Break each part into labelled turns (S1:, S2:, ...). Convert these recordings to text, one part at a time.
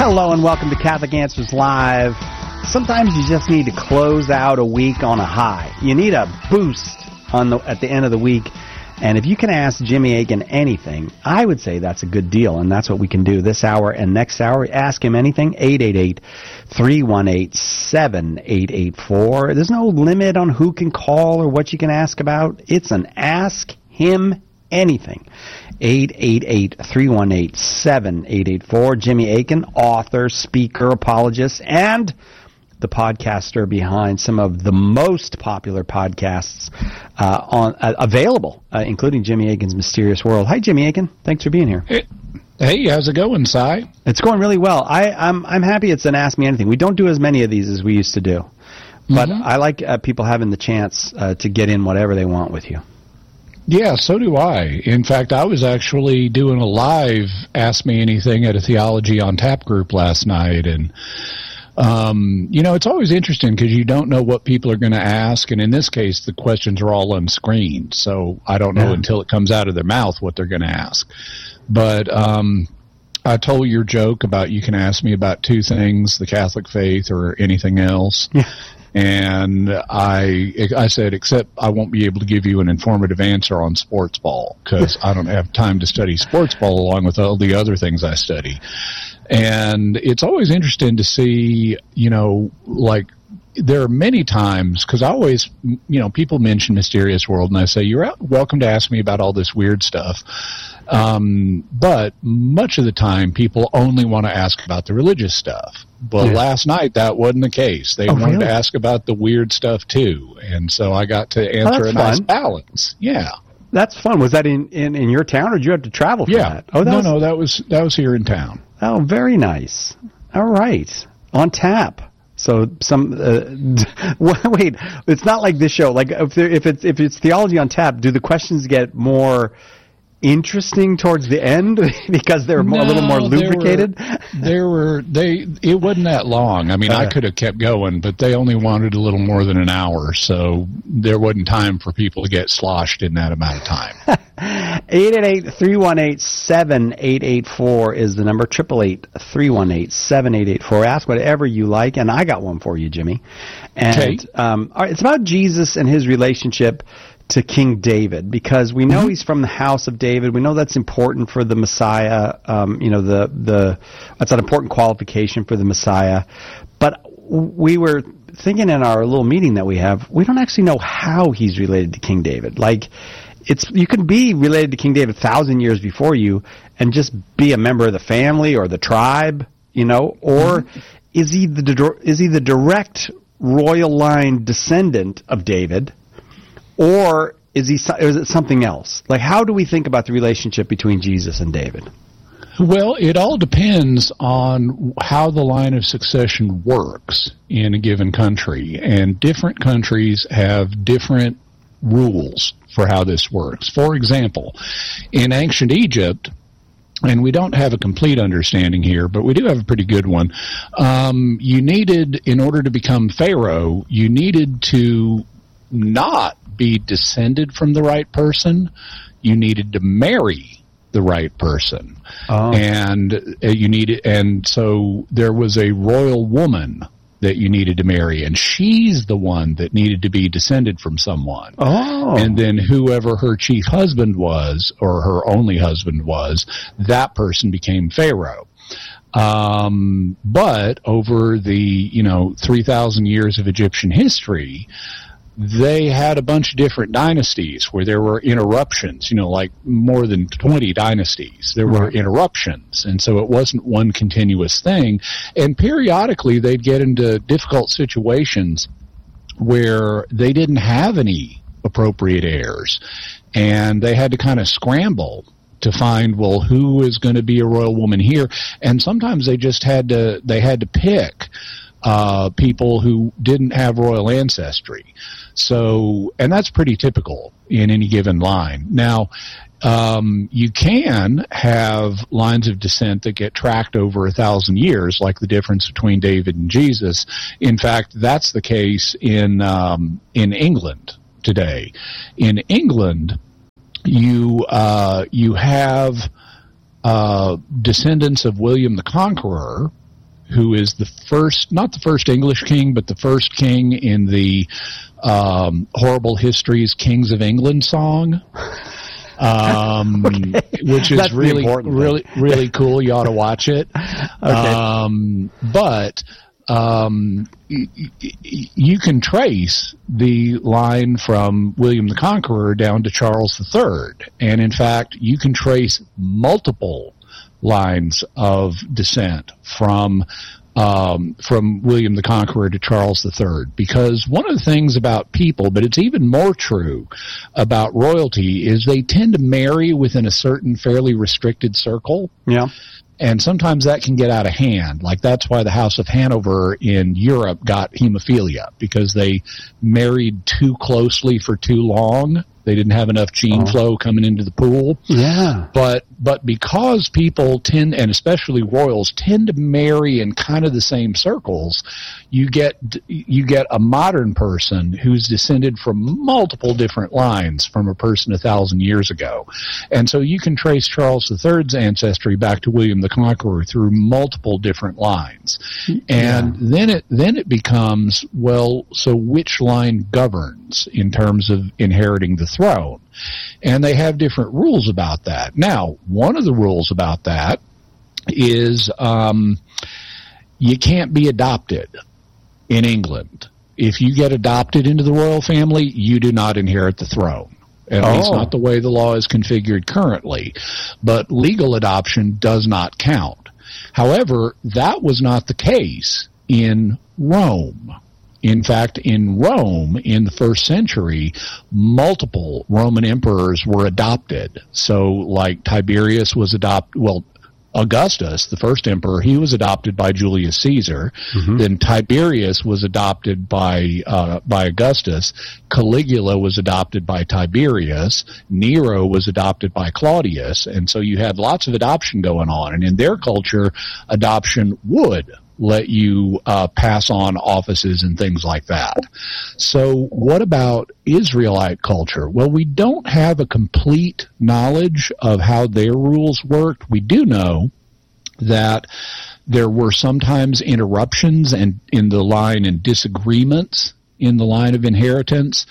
S1: Hello and welcome to Catholic Answers Live. Sometimes you just need to close out a week on a high. You need a boost at the end of the week. And if you can ask Jimmy Akin anything, I would say that's a good deal, and that's what we can do this hour and next hour. Ask him anything, 888-318-7884. There's no limit on who can call or what you can ask about. It's an Ask Him Anything. 888-318-7884. Jimmy Akin, author, speaker, apologist, and the podcaster behind some of the most popular podcasts available, including Jimmy Akin's Mysterious World. Hi, Jimmy Akin. Thanks for being here.
S2: Hey, how's it going, Si?
S1: It's going really well. I'm happy it's an Ask Me Anything. We don't do as many of these as we used to do, but I like people having the chance to get in whatever they want with you.
S2: Yeah, so do I. In fact, I was actually doing a live Ask Me Anything at a Theology on Tap group last night, and it's always interesting because you don't know what people are going to ask, and in this case, the questions are all unscreened, so I don't know until it comes out of their mouth what they're going to ask. But I told your joke about you can ask me about two things, the Catholic faith or anything else.
S1: Yeah.
S2: And I said, except I won't be able to give you an informative answer on sports ball because I don't have time to study sports ball along with all the other things I study. And it's always interesting to see, like there are many times, because I always, people mention Mysterious World and I say, you're welcome to ask me about all this weird stuff. But much of the time, people only want to ask about the religious stuff. But last night, that wasn't the case. They wanted to ask about the weird stuff, too. And so I got to answer a nice balance. Yeah.
S1: That's fun. Was that in your town, or did you have to travel for that?
S2: Oh, no, that was here in town.
S1: Oh, very nice. All right. On tap. So wait, it's not like this show. Like if it's Theology on Tap, do the questions get more interesting towards the end because they're a little more lubricated?
S2: It wasn't that long. I mean, I could have kept going, but they only wanted a little more than an hour, so there wasn't time for people to get sloshed in that amount of time.
S1: 888-318-7884 is the number. 888-318-7884. Ask whatever you like, and I got one for you, Jimmy. And all right, it's about Jesus and his relationship to King David, because we know he's from the house of David. We know that's important for the Messiah. That's an important qualification for the Messiah. But we were thinking in our little meeting that we have, we don't actually know how he's related to King David. Like, you can be related to King David 1,000 years before you and just be a member of the family or the tribe, or is he the direct royal line descendant of David? Or is it something else? Like, how do we think about the relationship between Jesus and David?
S2: Well, it all depends on how the line of succession works in a given country. And different countries have different rules for how this works. For example, in ancient Egypt, and we don't have a complete understanding here, but we do have a pretty good one, you needed, in order to become Pharaoh, you needed to not be descended from the right person. You needed to marry the right person. And so there was a royal woman that you needed to marry, and she's the one that needed to be descended from someone. And then whoever her chief husband was, or her only husband was, that person became Pharaoh. But over the 3,000 years of Egyptian history, they had a bunch of different dynasties where there were interruptions, like more than 20 dynasties. There were interruptions, and so it wasn't one continuous thing. And periodically they'd get into difficult situations where they didn't have any appropriate heirs, and they had to kind of scramble to find, well, who is going to be a royal woman here? And sometimes they just had to pick people who didn't have royal ancestry. So, and that's pretty typical in any given line. Now, you can have lines of descent that get tracked over 1,000 years, like the difference between David and Jesus. In fact, that's the case in England today. In England, you have descendants of William the Conqueror who is the first, not the first English king, but the first king in the Horrible Histories Kings of England song.
S1: Okay.
S2: Which is really cool. You ought to watch it.
S1: Okay.
S2: But you can trace the line from William the Conqueror down to Charles III. And in fact, you can trace multiple lines of descent from William the Conqueror to Charles III, because one of the things about people, but it's even more true about royalty, is they tend to marry within a certain fairly restricted circle.
S1: Yeah.
S2: And sometimes that can get out of hand. Like, that's why the House of Hanover in Europe got hemophilia, because they married too closely for too long. They didn't have enough gene flow coming into the pool. Yeah. But because people tend, and especially royals, tend to marry in kind of the same circles, you get a modern person who's descended from multiple different lines from a person 1,000 years ago. And so you can trace Charles III's ancestry back to William the Conqueror through multiple different lines. And then it becomes, well, so which line governs in terms of inheriting the throne? And they have different rules about that. Now, one of the rules about that is you can't be adopted in England. If you get adopted into the royal family, you do not inherit the throne. At least not the way the law is configured currently. But legal adoption does not count. However, that was not the case in Rome. In fact, in Rome, in the first century, multiple Roman emperors were adopted. So, like Tiberius was adopted, Augustus, the first emperor, he was adopted by Julius Caesar. Mm-hmm. Then Tiberius was adopted by Augustus. Caligula was adopted by Tiberius. Nero was adopted by Claudius. And so you had lots of adoption going on. And in their culture, adoption would let you pass on offices and things like that. So what about Israelite culture? Well, we don't have a complete knowledge of how their rules worked. We do know that there were sometimes interruptions in the line and disagreements in the line of inheritance.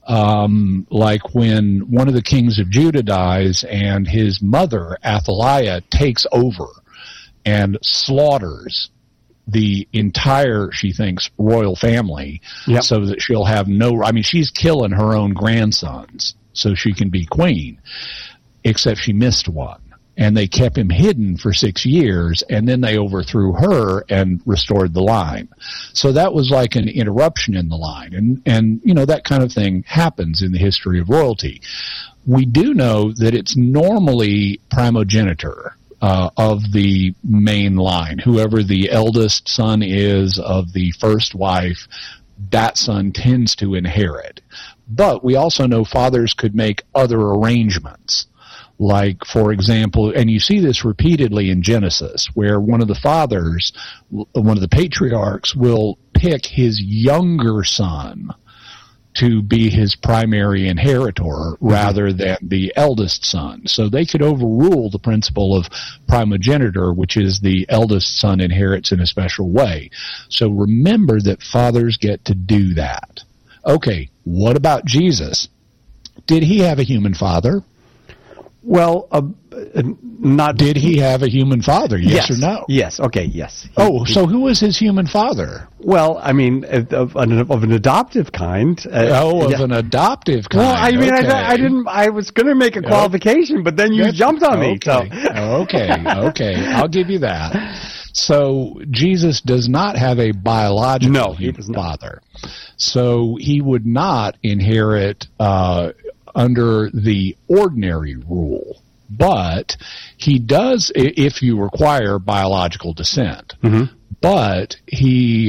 S2: Like when one of the kings of Judah dies and his mother, Athaliah, takes over and slaughters the entire, she thinks, royal family, so that she'll have she's killing her own grandsons so she can be queen, except she missed one. And they kept him hidden for 6 years, and then they overthrew her and restored the line. So that was like an interruption in the line. And that kind of thing happens in the history of royalty. We do know that it's normally primogeniture of the main line. Whoever the eldest son is of the first wife, that son tends to inherit. But we also know fathers could make other arrangements. Like, for example, and you see this repeatedly in Genesis, where one of the fathers, one of the patriarchs, will pick his younger son to be his primary inheritor rather than the eldest son. So they could overrule the principle of primogeniture, which is the eldest son inherits in a special way. So remember that fathers get to do that. Okay, what about Jesus? Did he have a human father?
S1: Well, not.
S2: Did he have a human father? Yes or no?
S1: Yes. Okay. Yes.
S2: So who was his human father?
S1: Well, I mean, of an adoptive kind.
S2: An adoptive kind.
S1: Well, I mean, okay. I was going to make a qualification, but then you jumped on me.
S2: Okay. Okay. I'll give you that. So Jesus does not have a biological father. So he would not inherit under the ordinary rule, but he does if you require biological descent. Mm-hmm. But he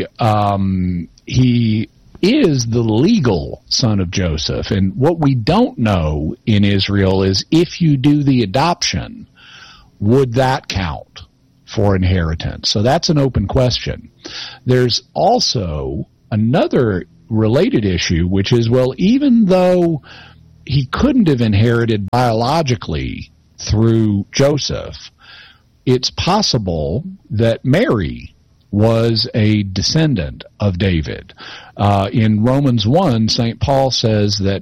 S2: is the legal son of Joseph. And what we don't know in Israel is if you do the adoption, would that count for inheritance? So that's an open question. There's also another related issue, which is, well, even though he couldn't have inherited biologically through Joseph, it's possible that Mary was a descendant of David. In Romans 1, St. Paul says that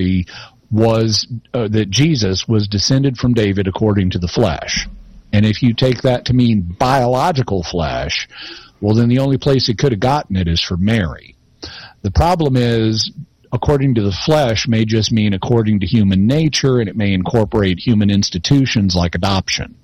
S2: that Jesus was descended from David according to the flesh. And if you take that to mean biological flesh, well, then the only place it could have gotten it is from Mary. The problem is, according to the flesh may just mean according to human nature, and it may incorporate human institutions like adoption.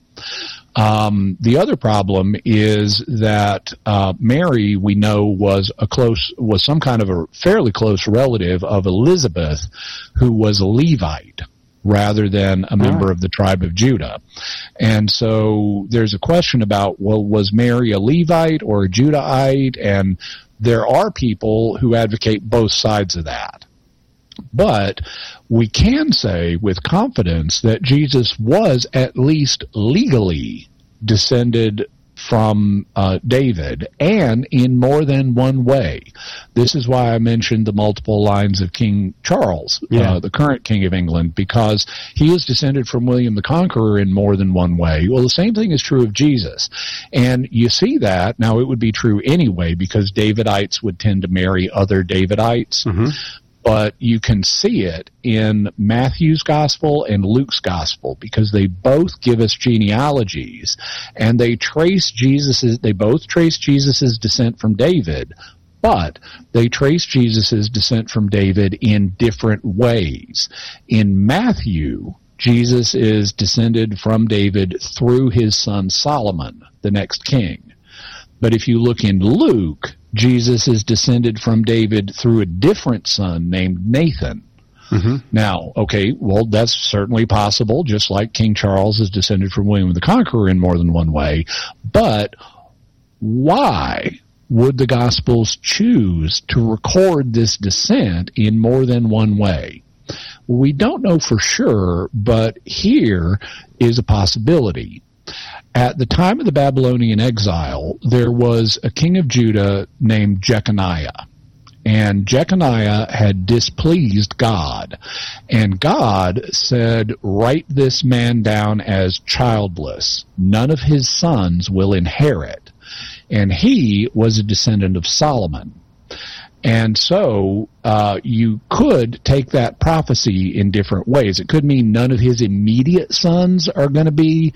S2: The other problem is that Mary, we know, was some kind of a fairly close relative of Elizabeth, who was a Levite rather than a member of the tribe of Judah. And so there's a question about, well, was Mary a Levite or a Judahite? And there are people who advocate both sides of that. But we can say with confidence that Jesus was at least legally descended from David, and in more than one way. This is why I mentioned the multiple lines of King Charles, the current King of England, because he is descended from William the Conqueror in more than one way. Well, the same thing is true of Jesus. And you see that, now it would be true anyway, because Davidites would tend to marry other Davidites. Mm-hmm. But you can see it in Matthew's gospel and Luke's gospel, because they both give us genealogies, and they both trace Jesus' descent from David, but they trace Jesus' descent from David in different ways. In Matthew, Jesus is descended from David through his son Solomon, the next king. But if you look in Luke, Jesus is descended from David through a different son named Nathan. Mm-hmm. Now, okay, well, that's certainly possible, just like King Charles is descended from William the Conqueror in more than one way. But why would the Gospels choose to record this descent in more than one way? We don't know for sure, but here is a possibility. At the time of the Babylonian exile, there was a king of Judah named Jeconiah. And Jeconiah had displeased God. And God said, write this man down as childless. None of his sons will inherit. And he was a descendant of Solomon. And so you could take that prophecy in different ways. It could mean none of his immediate sons are going to be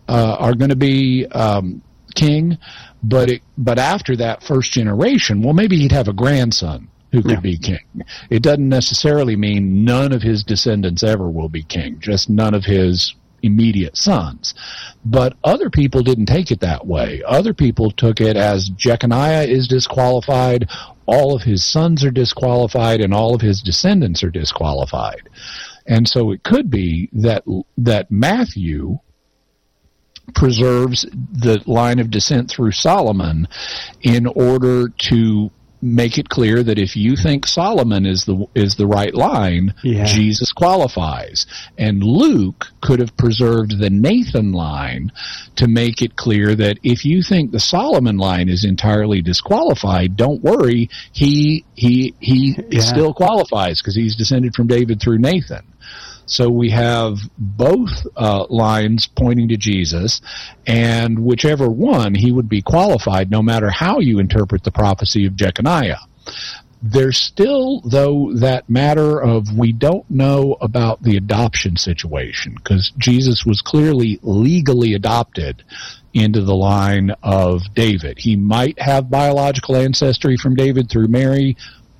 S2: king, but after that first generation, well, maybe he'd have a grandson who could be king. It doesn't necessarily mean none of his descendants ever will be king, just none of his immediate sons. But other people didn't take it that way. Other people took it as Jeconiah is disqualified, all of his sons are disqualified, and all of his descendants are disqualified. And so it could be that Matthew preserves the line of descent through Solomon in order to make it clear that if you think Solomon is the right line, Jesus qualifies. And Luke could have preserved the Nathan line to make it clear that if you think the Solomon line is entirely disqualified, don't worry, he still qualifies because he's descended from David through Nathan. So we have both lines pointing to Jesus, and whichever one, he would be qualified no matter how you interpret the prophecy of Jeconiah. There's still, though, that matter of we don't know about the adoption situation, because Jesus was clearly legally adopted into the line of David. He might have biological ancestry from David through Mary,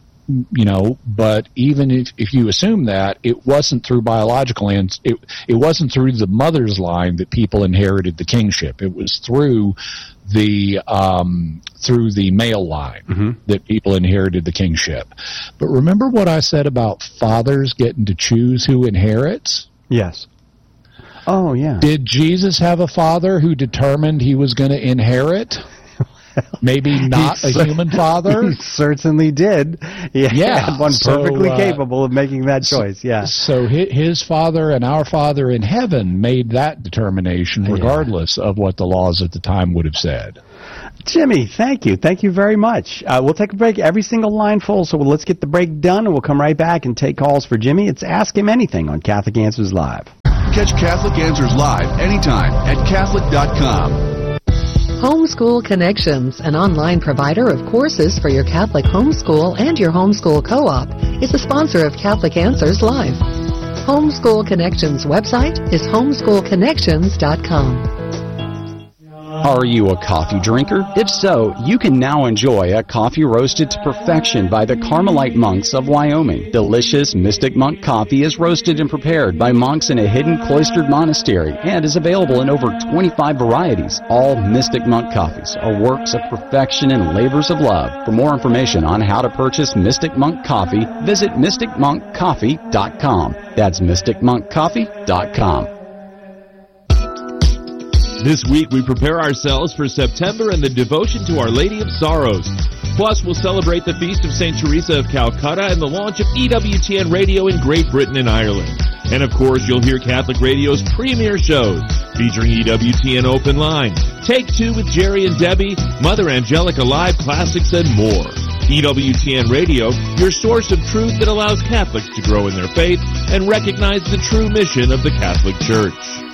S2: but even if you assume that, it wasn't through biological it wasn't through the mother's line that people inherited the kingship. It was through the male line that people inherited the kingship. But remember what I said about fathers getting to choose who inherits?
S1: Yes. Oh, yeah.
S2: Did Jesus have a father who determined he was going to inherit? Maybe not a human father?
S1: He certainly did. He had one perfectly capable of making that choice,
S2: So his father and our Father in heaven made that determination regardless of what the laws at the time would have said.
S1: Jimmy, thank you. Thank you very much. We'll take a break. Every single line full, so let's get the break done, and we'll come right back and take calls for Jimmy. It's Ask Him Anything on Catholic Answers Live.
S3: Catch Catholic Answers Live anytime at Catholic.com. Homeschool Connections, an online provider of courses for your Catholic homeschool and your homeschool co-op, is a sponsor of Catholic Answers Live. Homeschool Connections website is homeschoolconnections.com.
S4: Are you a coffee drinker? If so, you can now enjoy a coffee roasted to perfection by the Carmelite monks of Wyoming. Delicious Mystic Monk coffee is roasted and prepared by monks in a hidden cloistered monastery and is available in over 25 varieties. All Mystic Monk coffees are works of perfection and labors of love. For more information on how to purchase Mystic Monk coffee, visit mysticmonkcoffee.com. That's mysticmonkcoffee.com.
S5: This week, we prepare ourselves for September and the devotion to Our Lady of Sorrows. Plus, we'll celebrate the Feast of St. Teresa of Calcutta and the launch of EWTN Radio in Great Britain and Ireland. And, of course, you'll hear Catholic Radio's premier shows featuring EWTN Open Line, Take Two with Jerry and Debbie, Mother Angelica Live Classics, and more. EWTN Radio, your source of truth that allows Catholics to grow in their faith and recognize the true mission of the Catholic Church.